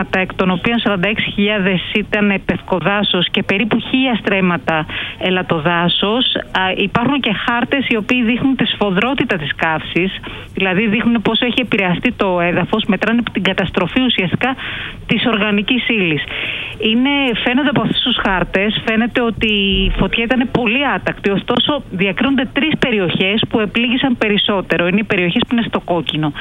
εκ των οποίων 46.000 ήταν πευκοδάσος και περίπου 1.000 στρέμματα ελαττοδάσος. Υπάρχουν και χάρτες οι οποίοι δείχνουν τη σφοδρότητα της καύσης, δηλαδή δείχνουν πόσο έχει επηρεαστεί το έδαφος, μετράνε την καταστροφή ουσιαστικά της οργανικής ύλης. Φαίνεται από αυτούς τους χάρτες, φαίνεται ότι η φωτιά ήταν πολύ άτακτη, ωστόσο διακρίνονται 3 περιοχές που επλήγησαν περισσότερο. Είναι οι περιοχές που είναι στο κόκκινο.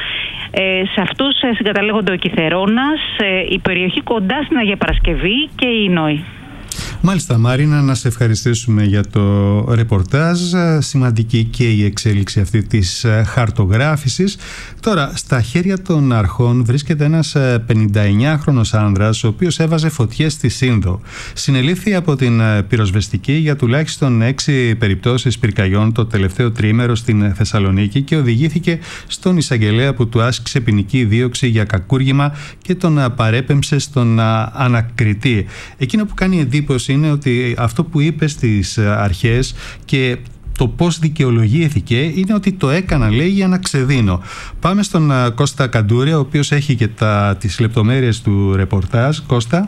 Σε αυτούς συγκαταλέγονται ο Κιθερώνας, η περιοχή κοντά στην Αγία Παρασκευή και η Ινόη. Μάλιστα, Μαρίνα, να σε ευχαριστήσουμε για το ρεπορτάζ. Σημαντική και η εξέλιξη αυτή της χαρτογράφησης. Τώρα, στα χέρια των αρχών βρίσκεται ένας 59χρονος άνδρας, ο οποίος έβαζε φωτιές στη Σύνδο. Συνελήφθη από την πυροσβεστική για τουλάχιστον 6 περιπτώσεις πυρκαγιών το τελευταίο τρίμερο στην Θεσσαλονίκη και οδηγήθηκε στον εισαγγελέα που του άσκησε ποινική δίωξη για κακούργημα και τον παρέπεμψε στον ανακριτή. Εκείνο που κάνει εντύπωση είναι ότι αυτό που είπε στις αρχές και το πώς δικαιολογήθηκε είναι ότι το έκανα, λέει, για να ξεδίνω. Πάμε στον Κώστα Καντούρια, ο οποίος έχει και τις λεπτομέρειες του ρεπορτάζ. Κώστα.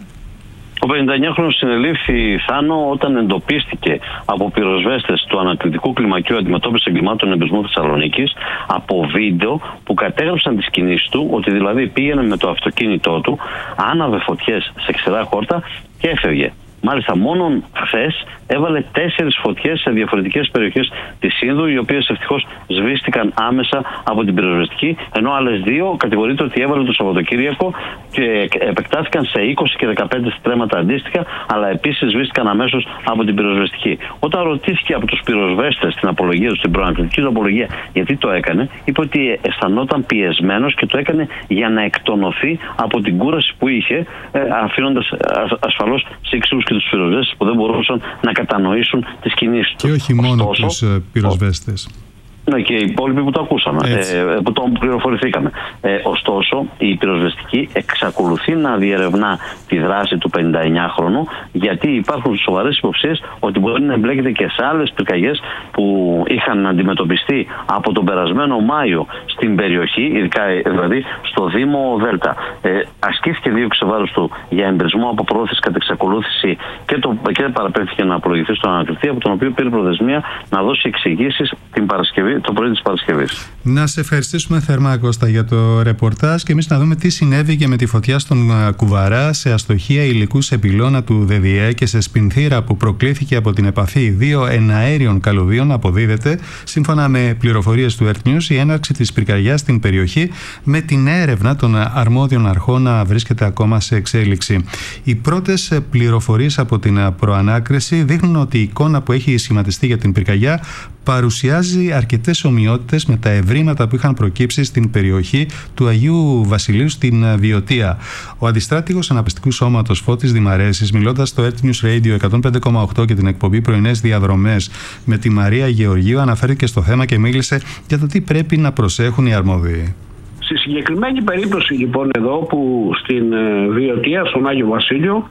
Ο 59χρονος συνελήφθη, Θάνο, όταν εντοπίστηκε από πυροσβέστες του Ανακριτικού Κλιμακίου Αντιμετώπισης Εγκλημάτων Εμπισμού Θεσσαλονίκης από βίντεο που κατέγραψαν τις κινήσεις του, ότι δηλαδή πήγαινε με το αυτοκίνητό του, άναβε φωτιές σε ξηρά χόρτα και έφευγε. Μάλιστα, μόνον χθες έβαλε 4 φωτιές σε διαφορετικές περιοχές της Σύνδου, οι οποίες ευτυχώς σβήστηκαν άμεσα από την πυροσβεστική, ενώ άλλες 2 κατηγορείται ότι έβαλε το Σαββατοκύριακο και επεκτάθηκαν σε 20 και 15 στρέμματα αντίστοιχα, αλλά επίσης σβήστηκαν αμέσως από την πυροσβεστική. Όταν ρωτήθηκε από τους πυροσβέστες στην απολογία του, στην προανακριτική του απολογία, γιατί το έκανε, είπε ότι αισθανόταν πιεσμένος και το έκανε για να εκτονωθεί από την κούραση που είχε, αφήνοντας ασφαλώς σύξυλους και τους πυροσβέστες που δεν μπορούσαν να κατανοήσουν τις κινήσεις του. Και όχι μόνο τους πυροσβέστες. Ναι, και οι υπόλοιποι που το ακούσαμε, που το πληροφορηθήκαμε. Ωστόσο, η πυροσβεστική εξακολουθεί να διερευνά τη δράση του 59χρονου, γιατί υπάρχουν σοβαρές υποψίες ότι μπορεί να εμπλέκεται και σε άλλες πυρκαγιές που είχαν αντιμετωπιστεί από τον περασμένο Μάιο στην περιοχή, ειδικά δηλαδή στο Δήμο Δέλτα. Ασκήθηκε δίωξη βάρος του για εμπρισμό από πρόθεση κατά εξακολούθηση και παραπέμφθηκε να απολογηθεί στον ανακριτή, από τον οποίο πήρε προδεσμία να δώσει εξηγήσεις την Παρασκευή, το πρωί της Παρασκευής. Να σε ευχαριστήσουμε θερμά, Κώστα, για το ρεπορτάζ και εμείς να δούμε τι συνέβη και με τη φωτιά στον Κουβαρά, σε αστοχία υλικού σε πυλώνα του ΔΔΕ και σε σπινθήρα που προκλήθηκε από την επαφή 2 εναέριων καλωδίων. Αποδίδεται, σύμφωνα με πληροφορίες του Earth News, η έναρξη της πυρκαγιάς στην περιοχή, με την έρευνα των αρμόδιων αρχών να βρίσκεται ακόμα σε εξέλιξη. Οι πρώτες πληροφορίες από την προανάκριση δείχνουν ότι η εικόνα που έχει σχηματιστεί για την πυρκαγιά παρουσιάζει αρκετές ομοιότητες με τα ευρήματα που είχαν προκύψει στην περιοχή του Αγίου Βασιλείου στην Βιωτία. Ο αντιστράτηγος αναπιστικού σώματος Φώτης Δημαρέσης, μιλώντας στο Earth News Radio 105,8 και την εκπομπή Πρωινές Διαδρομές με τη Μαρία Γεωργίου, αναφέρθηκε στο θέμα και μίλησε για το τι πρέπει να προσέχουν οι αρμόδιοι. Στη συγκεκριμένη περίπτωση λοιπόν εδώ που στην Βιωτία, στον Άγιο Βασίλειο,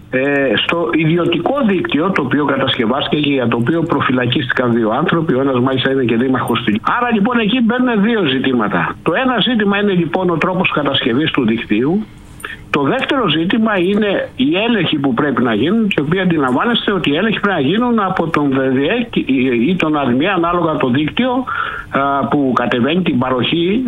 στο ιδιωτικό δίκτυο το οποίο κατασκευάστηκε και για το οποίο προφυλακίστηκαν 2 άνθρωποι, ο ένας μάλιστα είναι και δήμαρχος. Άρα λοιπόν εκεί μπαίνουν 2 ζητήματα. Το ένα ζήτημα είναι λοιπόν ο τρόπος κατασκευής του δικτύου. Το δεύτερο ζήτημα είναι οι έλεγχοι που πρέπει να γίνουν, και οι οποίοι αντιλαμβάνεστε ότι οι έλεγχοι πρέπει να γίνουν από τον ΔΔΕ ή τον ΑΔΜΙ, ανάλογα το δίκτυο που κατεβαίνει την παροχή,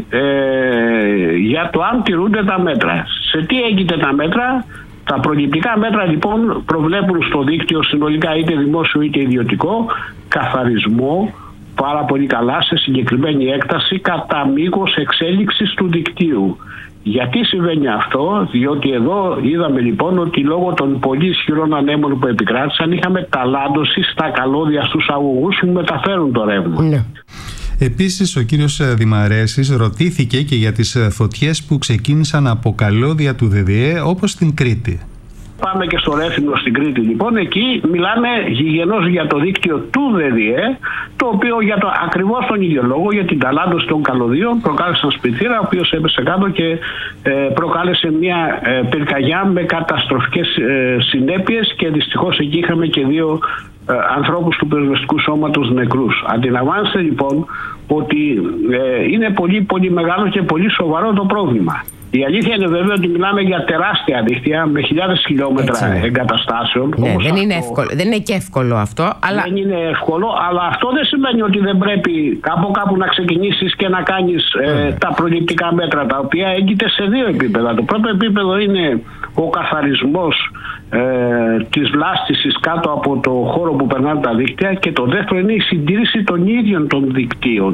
για το αν τηρούνται τα μέτρα. Σε τι έγκυται τα μέτρα? Τα προληπτικά μέτρα λοιπόν προβλέπουν στο δίκτυο συνολικά, είτε δημόσιο είτε ιδιωτικό, καθαρισμό πάρα πολύ καλά σε συγκεκριμένη έκταση κατά μήκος εξέλιξης του δικτύου. Γιατί συμβαίνει αυτό? Διότι εδώ είδαμε λοιπόν ότι λόγω των πολύ ισχυρών ανέμων που επικράτησαν είχαμε ταλάντωση στα καλώδια στους αγωγούς που μεταφέρουν το ρεύμα. Ναι. Επίσης, ο κύριος Δημαρέσης ρωτήθηκε και για τις φωτιές που ξεκίνησαν από καλώδια του ΔΔΕ, όπως στην Κρήτη. Πάμε και στο Ρέθυμνο στην Κρήτη λοιπόν, εκεί μιλάμε γηγενώς για το δίκτυο του ΔΔΕ, το οποίο ακριβώς τον ίδιο λόγο, για την ταλάντωση των καλωδίων, προκάλεσε ένα σπιθήρα ο οποίος έπεσε κάτω και προκάλεσε μια πυρκαγιά με καταστροφικές συνέπειες, και δυστυχώς εκεί είχαμε και 2 ανθρώπους του πυροσβεστικού σώματος νεκρούς. Αντιλαμβάνεστε λοιπόν ότι είναι πολύ πολύ μεγάλο και πολύ σοβαρό το πρόβλημα. Η αλήθεια είναι βέβαια ότι μιλάμε για τεράστια δίκτυα με χιλιάδες χιλιόμετρα εγκαταστάσεων. Ναι, δεν είναι και εύκολο αυτό. Αλλά... Δεν είναι εύκολο, αλλά αυτό δεν σημαίνει ότι δεν πρέπει κάπου να ξεκινήσεις και να κάνεις τα προληπτικά μέτρα, τα οποία έγκυται σε δύο επίπεδα. Το πρώτο επίπεδο είναι ο καθαρισμός της βλάστησης κάτω από το χώρο που περνάνε τα δίκτυα, και το δεύτερο είναι η συντήρηση των ίδιων των δικτύων.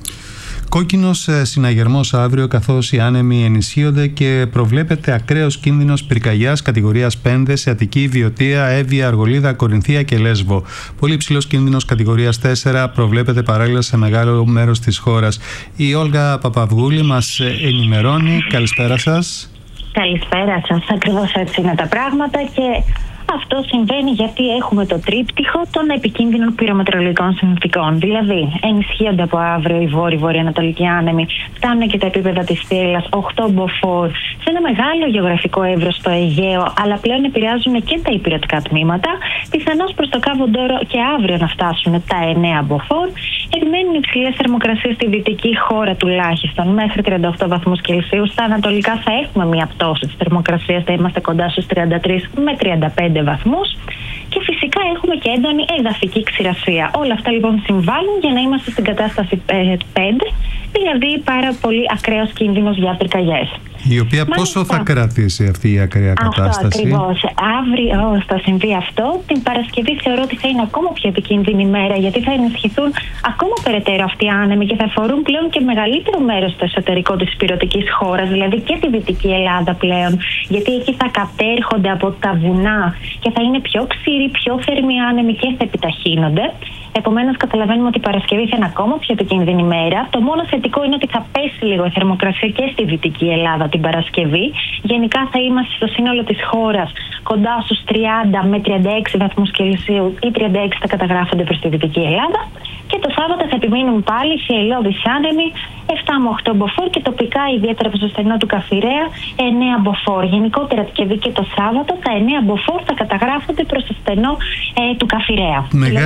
Κόκκινος συναγερμός αύριο, καθώς οι άνεμοι ενισχύονται και προβλέπεται ακραίος κίνδυνος πυρκαγιάς κατηγορίας 5 σε Αττική, Βιωτία, Εύβοια, Αργολίδα, Κορινθία και Λέσβο. Πολύ ψηλός κίνδυνος κατηγορίας 4 προβλέπεται παράλληλα σε μεγάλο μέρος της χώρας. Η Όλγα Παπαυγούλη μας ενημερώνει. Καλησπέρα σας. Καλησπέρα σας. Ακριβώς έτσι είναι τα πράγματα, και αυτό συμβαίνει γιατί έχουμε το τρίπτυχο των επικίνδυνων πυρομετρολογικών συνθηκών. Δηλαδή, ενισχύονται από αύριο οι βόρειο-βορειοανατολικοί άνεμοι, φτάνουν και τα επίπεδα της θύελλας, 8 μποφόρ, σε ένα μεγάλο γεωγραφικό εύρος στο Αιγαίο, αλλά πλέον επηρεάζουν και τα ηπειρωτικά τμήματα. Πιθανώς προς το Κάβο Ντόρο και αύριο να φτάσουν τα 9 μποφόρ. Επιμένουν υψηλές θερμοκρασίες στη δυτική χώρα τουλάχιστον μέχρι 38 βαθμούς Κελσίου. Στα ανατολικά θα έχουμε μια πτώση της θερμοκρασίας, θα είμαστε κοντά στους 33 με 35 βαθμούς. Και φυσικά έχουμε και έντονη εδαφική ξηρασία. Όλα αυτά λοιπόν συμβάλλουν για να είμαστε στην κατάσταση 5, δηλαδή πάρα πολύ ακραίος κίνδυνος για πυρκαγιές. Η οποία πόσο θα κρατήσει αυτή η ακραία κατάσταση? Αυτό ακριβώς. Αύριο θα συμβεί αυτό. Την Παρασκευή θεωρώ ότι θα είναι ακόμα πιο επικίνδυνη ημέρα, γιατί θα ενισχυθούν ακόμα περαιτέρω αυτοί οι άνεμοι και θα αφορούν πλέον και μεγαλύτερο μέρος στο εσωτερικό της ηπειρωτικής χώρας, δηλαδή και τη Δυτική Ελλάδα πλέον, γιατί εκεί θα κατέρχονται από τα βουνά και θα είναι πιο ξηροί, πιο θερμοί άνεμοι και θα επιταχύνονται. Επομένως, καταλαβαίνουμε ότι η Παρασκευή θα είναι ακόμα πιο επικίνδυνη ημέρα. Το μόνο θετικό είναι ότι θα πέσει λίγο η θερμοκρασία και στη Δυτική Ελλάδα την Παρασκευή. Γενικά θα είμαστε στο σύνολο της χώρας κοντά στους 30 με 36 βαθμούς Κελσίου, ή 36 θα καταγράφονται προς τη Δυτική Ελλάδα. Και το Σάββατο θα επιμείνουν πάλι θυελλώδεις άνεμοι, 7 με 8 μποφόρ, και τοπικά, ιδιαίτερα προς το στενό του Καφιρέα, 9 μποφόρ. Γενικότερα την Κυριακή και το Σάββατο τα 9 μποφόρ θα καταγράφονται προς το στενό του Καφιρέα.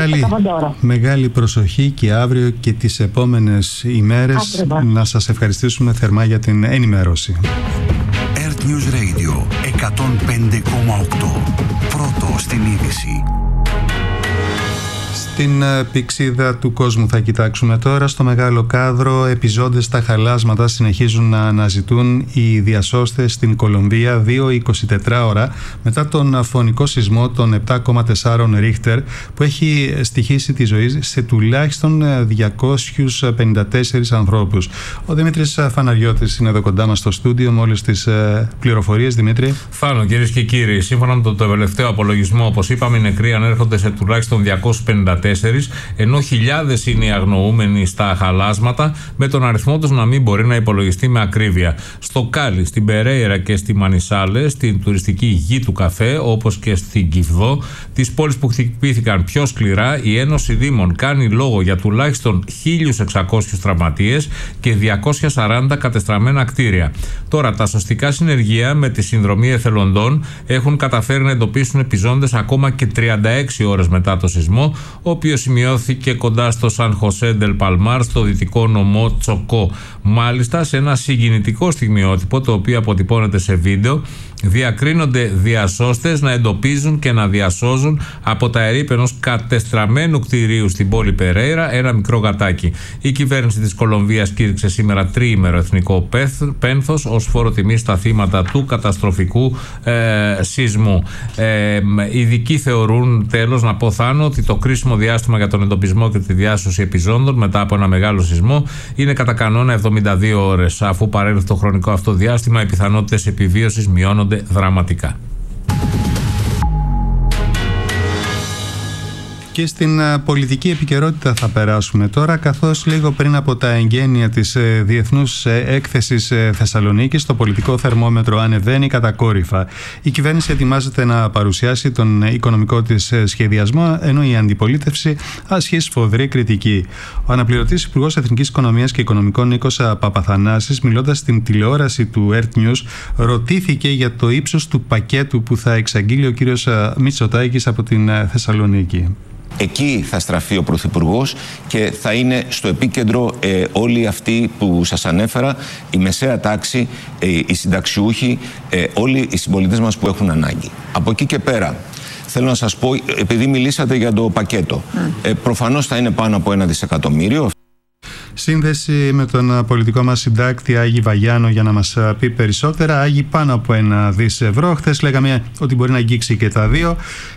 Μεγάλη προσοχή και αύριο και τις επόμενες ημέρες. Ακριβώς. Να σας ευχαριστήσουμε θερμά για την ενημέρωση. Earth News Radio 105,8. Πρώτο στην είδηση. Στην πηξίδα του κόσμου θα κοιτάξουμε τώρα. Στο Μεγάλο Κάδρο, επιζώντες στα χαλάσματα συνεχίζουν να αναζητούν οι διασώστες στην Κολομβία 2-24 ώρα μετά τον φωνικό σεισμό των 7,4 Ρίχτερ που έχει στοιχήσει τη ζωή σε τουλάχιστον 254 ανθρώπους. Ο Δημήτρης Φαναριώτης είναι εδώ κοντά μας στο στούντιο με όλες τις πληροφορίες. Δημήτρη. Φάνο, κυρίες και κύριοι, σύμφωνα με το τελευταίο απολογισμό, όπως είπαμε, οι νεκροί ανέρχονται σε τουλάχιστον 254, ενώ χιλιάδες είναι οι αγνοούμενοι στα χαλάσματα, με τον αριθμό τους να μην μπορεί να υπολογιστεί με ακρίβεια. Στο Κάλι, στην Περέιρα και στη Μανισάλε, στην τουριστική γη του καφέ, όπως και στην Κιβδό, τις πόλεις που χτυπήθηκαν πιο σκληρά, η Ένωση Δήμων κάνει λόγο για τουλάχιστον 1.600 τραυματίες και 240 κατεστραμμένα κτίρια. Τώρα, τα σωστικά συνεργεία με τη συνδρομή εθελοντών έχουν καταφέρει να εντοπίσουν επιζώντες ακόμα και 36 ώρες μετά το σεισμό, ο οποίος σημειώθηκε κοντά στο Σαν Χωσέ Ντελ Παλμάρ, στο δυτικό νομό Τσοκό. Μάλιστα, σε ένα συγκινητικό στιγμιότυπο, το οποίο αποτυπώνεται σε βίντεο, διακρίνονται διασώστες να εντοπίζουν και να διασώζουν από τα ερείπη ενός κατεστραμμένου κτηρίου στην πόλη Περέιρα ένα μικρό γατάκι. Η κυβέρνηση της Κολομβίας κήρυξε σήμερα τριήμερο εθνικό πένθος ως φόρο τιμής στα θύματα του καταστροφικού σεισμού. Οι ειδικοί θεωρούν, τέλος να πω Θάνο, ότι το κρίσιμο διάστημα για τον εντοπισμό και τη διάσωση επιζώντων μετά από ένα μεγάλο σεισμό είναι κατά κανόνα 72 ώρες. Αφού παρέλθει το χρονικό αυτό διάστημα, οι πιθανότητες επιβίωσης μειώνονται δραματικά. Και στην πολιτική επικαιρότητα θα περάσουμε τώρα, καθώς λίγο πριν από τα εγγένεια της Διεθνούς Έκθεσης Θεσσαλονίκης, το πολιτικό θερμόμετρο ανεβαίνει κατακόρυφα. Η κυβέρνηση ετοιμάζεται να παρουσιάσει τον οικονομικό της σχεδιασμό, ενώ η αντιπολίτευση ασκεί σφοδρή κριτική. Ο αναπληρωτής Υπουργός Εθνικής Οικονομίας και Οικονομικών Νίκος Παπαθανάσης, μιλώντας στην τηλεόραση του Earth News, ρωτήθηκε για το ύψος του πακέτου που θα εξαγγείλει ο κύριος Μητσοτάκης από την Θεσσαλονίκη. Εκεί θα στραφεί ο Πρωθυπουργός και θα είναι στο επίκεντρο όλοι αυτοί που σας ανέφερα, η μεσαία τάξη, οι συνταξιούχοι, όλοι οι συμπολίτες μας που έχουν ανάγκη. Από εκεί και πέρα, θέλω να σας πω, επειδή μιλήσατε για το πακέτο, προφανώς θα είναι πάνω από 1 δισεκατομμύριο. Σύνδεση με τον πολιτικό μας συντάκτη Άγη Βαγιάνο για να μας πει περισσότερα. Άγη, πάνω από 1 δις ευρώ. Χθες λέγαμε ότι μπορεί να αγγίξει και τα 2.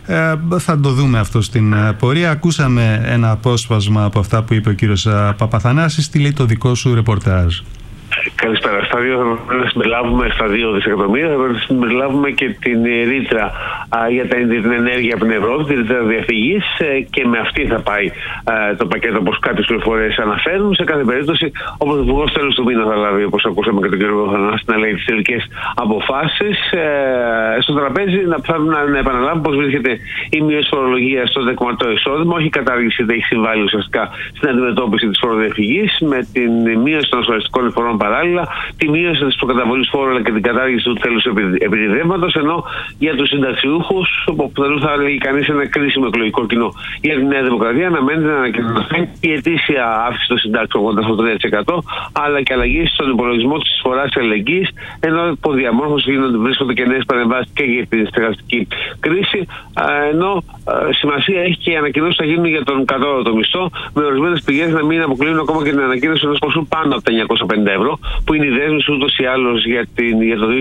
Θα το δούμε αυτό στην πορεία. Ακούσαμε ένα απόσπασμα από αυτά που είπε ο κύριος Παπαθανάσης. Τι λέει το δικό σου ρεπορτάζ? Καλησπέρα. Στα 2 θα πρέπει να συμπεριλάβουμε, στα 2 δισεκατομμύρια, θα πρέπει να συμπεριλάβουμε και την ρήτρα για την ενέργεια από την Ευρώπη, τη ρήτρα διαφυγής, και με αυτή θα πάει το πακέτο, όπως κάποιες πληροφορίες αναφέρουν. Σε κάθε περίπτωση, ο Πρωθυπουργός τέλος του μήνα θα λάβει, όπως ακούσαμε και τον κύριο Παπαθανάση, να λέει τις τελικές αποφάσεις. Στο τραπέζι να επαναλάβουμε πως βρίσκεται η μείωση φορολογίας στο δεκματό εισόδημα, όχι η κατάργηση, δεν έχει συμβάλει ουσιαστικά στην αντιμετώπιση της φοροδιαφυγής, με την μείωση των ασφαλιστικών εισφορών παράλληλα, τη μείωση της προκαταβολής φόρου αλλά και την κατάργηση του τέλους επιδιδεύματος, ενώ για τους συνταξιούχους, που θα λέγει κανείς ένα κρίσιμο εκλογικό κοινό για τη Νέα Δημοκρατία, αναμένεται να ανακοινωθεί η ετήσια αύξηση των συντάξεων 83%, αλλά και αλλαγή στον υπολογισμό της εισφοράς αλληλεγγύης, ενώ από διαμόρφωση βρίσκονται και νέες παρεμβάσεις και για την στεγαστική κρίση, ενώ σημασία έχει και οι ανακοινώσεις που θα γίνουν για τον κατώτατο μισθό, με ορισμένες πηγές να μην αποκλείουν ακόμα και την ανακοίνωση ενός ποσού πάνω από τα 950 ευρώ, που είναι η δέσμευση ούτως ή άλλως για το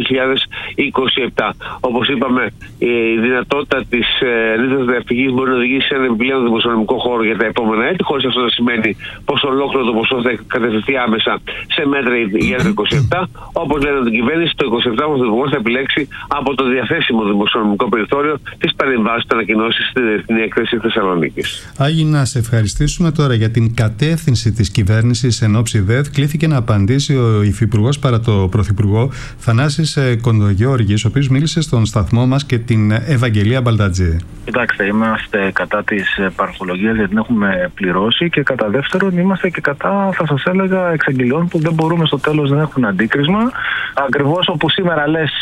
2027. Όπως είπαμε, η δυνατότητα της ρήτρας διαφυγής μπορεί να οδηγήσει σε ένα επιπλέον δημοσιονομικό χώρο για τα επόμενα έτη, χωρίς αυτό να σημαίνει πως ολόκληρο το ποσό θα κατευθυνθεί άμεσα σε μέτρα για το 2027. Όπως λένε την κυβέρνηση, το 2027 ο Πρωθυπουργός θα επιλέξει από το διαθέσιμο δημοσιονομικό περιθώριο τις παρεμβάσεις που ανακοινώσεις στην έκθεση Θεσσαλονίκης. Άγι, να σε ευχαριστήσουμε τώρα για την κατεύθυνση της κυβέρνησης εν ώψη ΔΕΘ. Κλήθηκε να απαντήσει ο Υφυπουργός παρά το Πρωθυπουργό, Θανάσης Κοντογιώργης, ο οποίος μίλησε στον σταθμό μας, και την Ευαγγελία Μπαλτατζή. Κοιτάξτε, είμαστε κατά της παρχολογίας, γιατί την έχουμε πληρώσει, και κατά δεύτερον είμαστε και κατά, θα σας έλεγα, εξαγγελιών που δεν μπορούμε στο τέλος να έχουν αντίκρισμα. Ακριβώς όπου σήμερα λες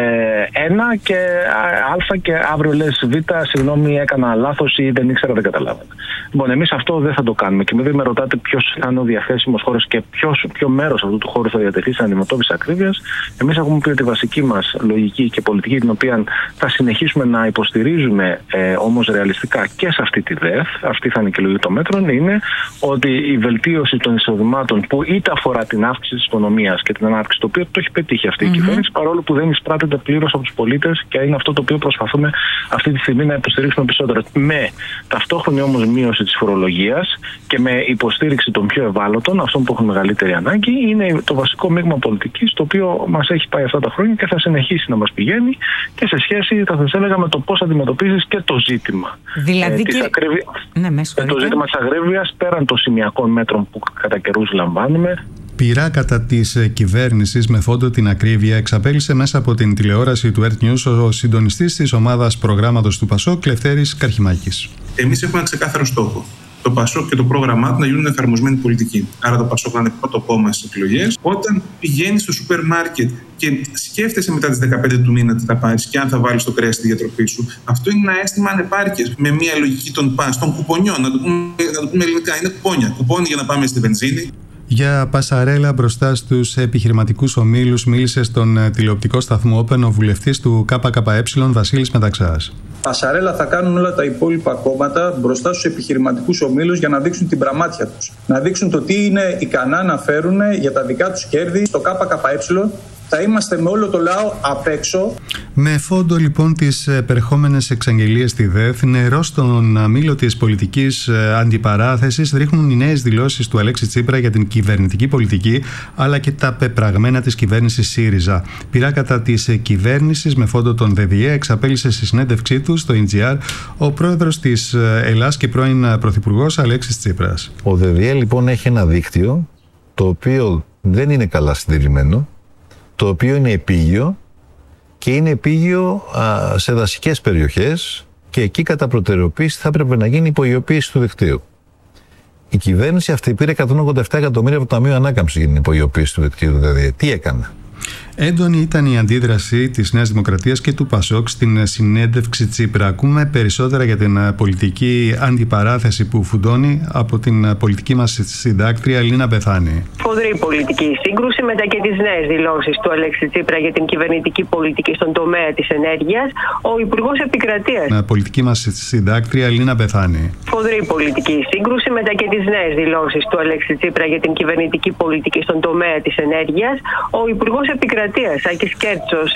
ένα και α και αύριο λες β, συγγνώμη, έκανα λάθος ή δεν ήξερα, δεν καταλάβαινα. Λοιπόν, εμείς αυτό δεν θα το κάνουμε. Και με ρωτάτε ποιος θα είναι ο διαθέσιμος χώρος και ποιο μέρος αυτού του χώρου θα διατεθεί στην αντιμετώπιση ακρίβειας. Εμείς έχουμε πει ότι η βασική μας λογική και πολιτική, την οποία θα συνεχίσουμε να υποστηρίζουμε όμως ρεαλιστικά και σε αυτή τη ΔΕΘ, αυτή θα είναι και η λογική των μέτρων, είναι ότι η βελτίωση των εισοδημάτων, που είτε αφορά την αύξηση της οικονομίας και την ανάπτυξη, το οποίο το έχει πετύχει αυτή η κυβέρνηση, παρόλο που δεν εισπράττεται πλήρως από τους πολίτες, και είναι αυτό το οποίο προσπαθούμε αυτή τη στιγμή να υποστηρίξουμε περισσότερο. Με ταυτόχρονη όμως μείωση της φορολογίας και με υποστήριξη των πιο ευάλωτων, αυτών που έχουν μεγαλύτερη ανάγκη, είναι το βασικό μείγμα πολιτικής, το οποίο μας έχει πάει αυτά τα χρόνια και θα συνεχίσει να μας πηγαίνει, και σε σχέση, θα σας έλεγα, με το πώς αντιμετωπίζεις και το ζήτημα. Δηλαδή, το ζήτημα της ακρίβειας, πέραν των σημειακών μέτρων που κατά καιρούς λαμβάνουμε. Πειρά κατά της κυβέρνησης με φόντο την ακρίβεια εξαπέλυσε μέσα από την τηλεόραση του Earth News ο συντονιστής της ομάδας προγράμματος του ΠΑΣΟΚ, Λευτέρης Καρχιμάκης. Εμείς έχουμε ένα ξεκάθαρο στόχο. Το ΠΑΣΟΚ και το πρόγραμμά του να γίνουν εφαρμοσμένη πολιτική. Άρα το ΠΑΣΟΚ να είναι πρώτο κόμμα στις εκλογές. Όταν πηγαίνεις στο σούπερ μάρκετ και σκέφτεσαι μετά τις 15 του μήνα τι θα πάρεις και αν θα βάλεις το κρέας στη διατροφή σου, αυτό είναι ένα αίσθημα ανεπάρκειας. Με μια λογική των κουπονιών, να το πούμε ελληνικά, είναι κουπόνια. Κουπόνι για να πάμε στη βενζίνη. Για πασαρέλα μπροστά στους επιχειρηματικούς ομίλους μίλησε στον τηλεοπτικό σταθμό Open ο βουλευτής του ΚΚΕ Βασίλης Μεταξάς. Πασαρέλα θα κάνουν όλα τα υπόλοιπα κόμματα μπροστά στους επιχειρηματικούς ομίλους για να δείξουν την πραμάτια τους. Να δείξουν το τι είναι ικανά να φέρουν για τα δικά τους κέρδη στο ΚΚΕ. Θα είμαστε με όλο το λαό απ' έξω. Με φόντο λοιπόν τις επερχόμενες εξαγγελίες στη ΔΕΘ, νερό στον μήλο της πολιτικής αντιπαράθεσης ρίχνουν οι νέες δηλώσεις του Αλέξη Τσίπρα για την κυβερνητική πολιτική, αλλά και τα πεπραγμένα της κυβέρνησης ΣΥΡΙΖΑ. Πειρά κατά της κυβέρνησης με φόντο τον ΔΔΕ εξαπέλυσε στη συνέντευξή του στο NGR ο πρόεδρος της Ελλάς και πρώην πρωθυπουργός Αλέξης Τσίπρας. Ο ΔΔΕ λοιπόν έχει ένα δίκτυο το οποίο δεν είναι καλά συντηρημένο, το οποίο είναι επίγειο και είναι επίγειο σε δασικές περιοχές, και εκεί κατά προτεραιοποίηση θα έπρεπε να γίνει υπογειοποίηση του δικτύου. Η κυβέρνηση αυτή πήρε 187 εκατομμύρια από το Ταμείο Ανάκαμψης για την υπογειοποίηση του δικτύου. Δηλαδή, τι έκανε? Έντονη ήταν η αντίδραση της Νέας Δημοκρατίας και του ΠΑΣΟΚ στην συνέντευξη Τσίπρα. Ακούμε περισσότερα για την πολιτική αντιπαράθεση που φουντώνει από την πολιτική μας συντάκτρια Λίνα Μπεθάνη. Φοδρή πολιτική σύγκρουση μετά και τις νέες δηλώσεις του Αλέξη Τσίπρα για την κυβερνητική πολιτική στον τομέα της ενέργειας, ο Υπουργός Επικρατείας. Πολιτική μας συντάκτρια Λίνα Μπεθάνη. Φοδρή πολιτική σύγκρουση μετά και τις νέες δηλώσεις του Αλέξη Τσίπρα για την κυβερνητική πολιτική στον τομέα της ενέργειας, ο Υπουργός Επικρατείας Άκης Κέρτσος